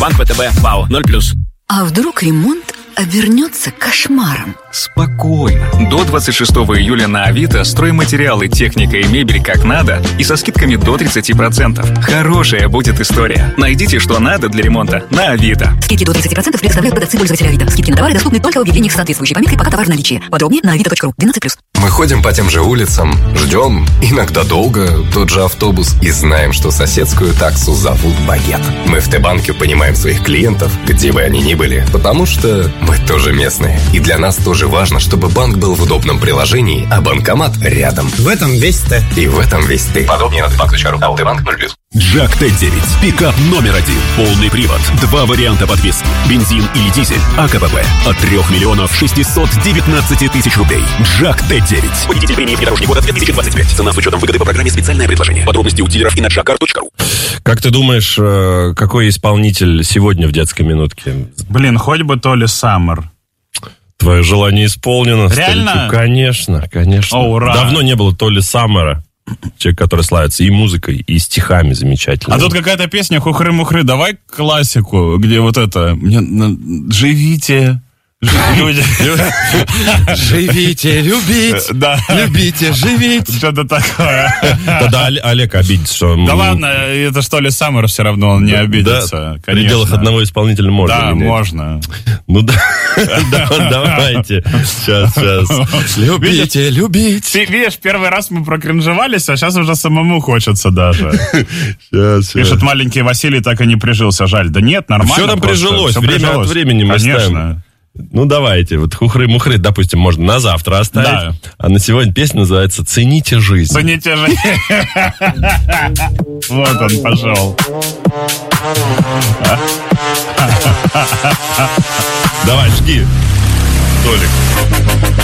Банк ВТБ, ПАО, 0+. А вдруг ремонт обернется кошмаром? Спокойно. До 26 июля на Авито стройматериалы, техника и мебель как надо и со скидками до 30%. Хорошая будет история. Найдите, что надо для ремонта на Авито. Скидки до 30% предоставляют продавцы-пользователи Авито. Скидки на товары доступны только в объявлениях с соответствующей пометкой «Пока товар в наличии». Подробнее на avito.ru. 12+. Мы ходим по тем же улицам, ждем, иногда долго, тот же автобус, и знаем, что соседскую таксу зовут Багет. Мы в Т-банке понимаем своих клиентов, где бы они ни были, потому что мы тоже местные. И для нас тоже важно, чтобы банк был в удобном приложении, а банкомат рядом. В этом весь Т. И в этом весь ты. Подробнее на tbank.ru. А Т-банк 0+. Джак Т-9. Пикап номер 1. Полный привод. 2 варианта подвески. Бензин или дизель. АКПП. От 3 миллионов 619 тысяч рублей. Джак Т-9. Победитель премии «Внедорожник года» 2025. Цена с учетом выгоды по программе «Специальное предложение». Подробности у дилеров и на jackcar.ru. Как ты думаешь, какой исполнитель сегодня в детской минутке? Блин, хоть бы Толи Саммер. Твое желание исполнено. Реально? Старичок. Конечно, конечно. О, ура. Давно не было Толи Саммера. Человек, который славится и музыкой, и стихами замечательно. А тут какая-то песня «Хухры-мухры». Давай классику, где вот это... «Живите, люди». Живите, любить. Да. Любите, живите. Что-то такое. Тогда Олег обидится, что... Да ладно, это что ли Саммер все равно, он не обидится. Да, в Конечно. пределах одного исполнителя можно. Да, менять. можно. Ну да, давайте. Сейчас. Любите, любить. Ты видишь, первый раз мы прокринжевались, а сейчас уже самому хочется даже. Сейчас. Пишет маленький Василий, так и не прижился. Жаль. Да нет, нормально. Все там просто. прижилось. Всё Время прижилось. от времени мы Конечно. ставим. Ну, давайте. Вот хухры-мухры, допустим, можно на завтра оставить. Да. А на сегодня песня называется «Цените жизнь». Цените жизнь. Вот он пошел. Давай, жги, Толик.